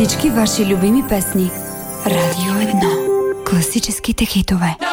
Всички ваши любими песни. Радио 1. Класическите хитове.